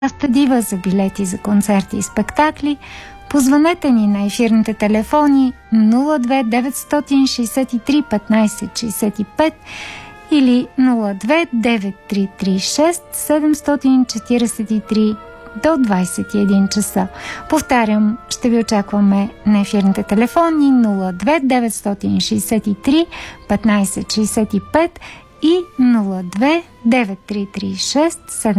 Каста Дива за билети за концерти и спектакли, позванете ни на ефирните телефони 02 963 15 65 или 02 9336 743 до 21 часа. Повтарям, ще ви очакваме на ефирните телефони 02 963 15 65 и 02 9336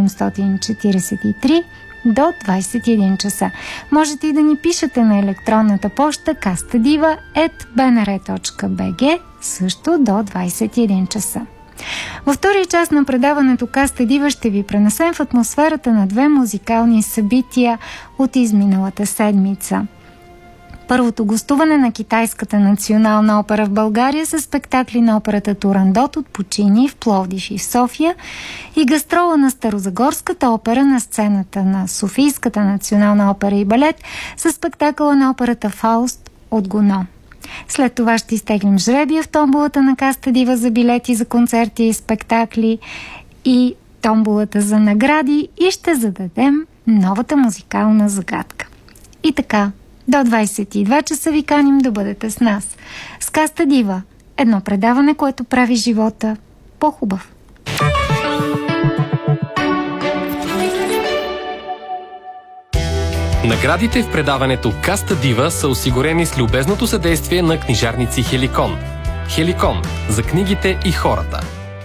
743 до 21 часа. Можете и да ни пишете на електронната поща kastadiva@bnr.bg също до 21 часа. Във втория част на предаването Каста Дива ще ви пренесем в атмосферата на две музикални събития от изминалата седмица. Първото гостуване на Китайската национална опера в България с спектакли на операта Турандот от Пучини в Пловдив и в София и гастрола на Старозагорската опера на сцената на Софийската национална опера и балет с спектакъла на операта Фауст от Гоно. След това ще изтеглим жребия в томболата на Каста Дива за билети за концерти и спектакли и томболата за награди и ще зададем новата музикална загадка. И така, до 22 часа ви каним да бъдете с нас. С Каста Дива, едно предаване, което прави живота по-хубав. Наградите в предаването Каста Дива са осигурени с любезното съдействие на книжарници Хеликон. Хеликон – за книгите и хората.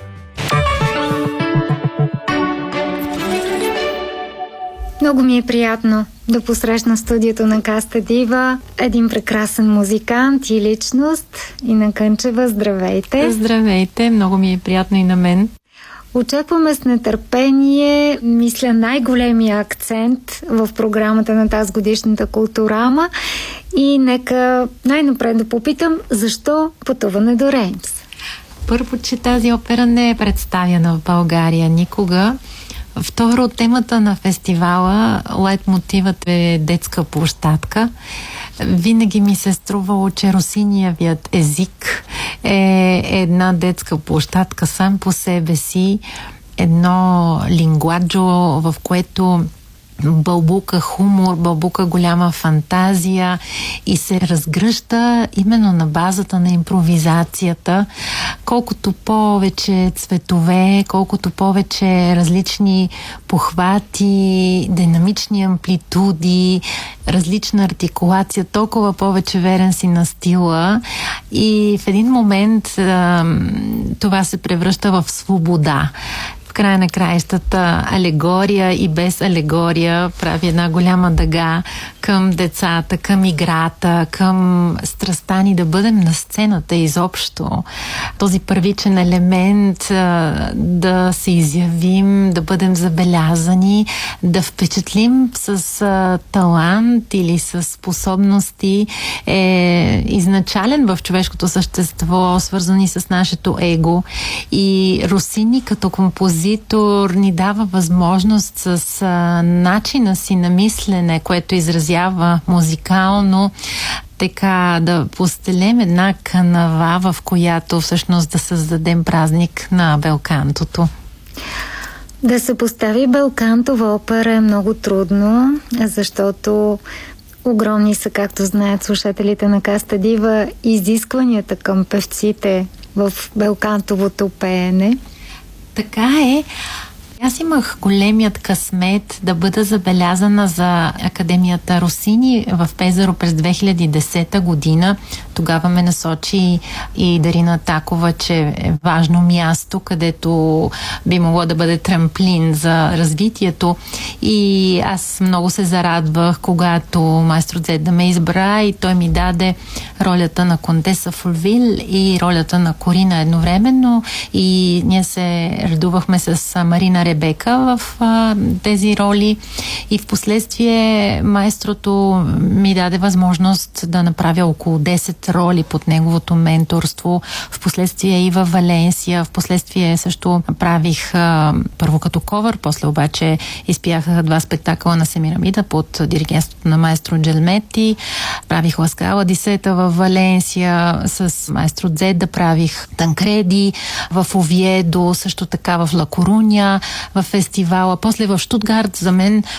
Много ми е приятно да посрещна в студиото на Каста Дива един прекрасен музикант и личност. Ина Кънчева, здравейте! Здравейте, много ми е приятно и на мен. Очакваме с нетърпение, мисля, най-големия акцент в програмата на тази годишната Културама. И нека най-напред да попитам, защо пътуване до Реймс? Първо, че тази опера не е представяна в България никога. Второ, темата на фестивала, лайтмотивът е детска площадка. Винаги ми се струвало, че русиниевият език е една детска площадка сам по себе си, едно лингуаджо, в което бълбука хумор, бълбука голяма фантазия и се разгръща именно на базата на импровизацията. Колкото повече цветове, колкото повече различни похвати, динамични амплитуди, различна артикулация, толкова повече верен си на стила и в един момент това се превръща в свобода. Края на краищата, алегория и без алегория прави една голяма дъга към децата, към играта, към страстта ни да бъдем на сцената изобщо. Този първичен елемент да се изявим, да бъдем забелязани, да впечатлим с талант или с способности е изначален в човешкото същество, свързани с нашето его. И Росини като композитор ни дава възможност с начина си на мислене, което изразява музикално, така да постелем една канава, в която всъщност да създадем празник на белкантото. Да се постави белкантова опера е много трудно, защото огромни са, както знаят слушателите на Каста Дива, изискванията към певците в белкантовото пеене. Така е. Аз имах големият късмет да бъда забелязана за Академията Росини в Пезаро през 2010 година. Тогава ме насочи и Дарина Такова, че е важно място, където би могло да бъде трамплин за развитието. И аз много се зарадвах, когато майстор Дзед да ме избра и той ми даде ролята на Контеса Фулвил и ролята на Корина едновременно. И ние се редувахме с Марина Ребека в тези роли И в последствие майстрото ми даде възможност да направя около 10 роли под неговото менторство. В последствие и във Валенсия, в последствие също правих първо като ковър, после обаче изпях 2 спектакъла на Семирамида под диригентството на маестро Джелмети. Правих Ла Скала ди Сета в Валенсия с маестро Дзеда, правих Танкреди в Овиедо, също така в Ла Коруня, в фестивала. После в Штутгарт за мен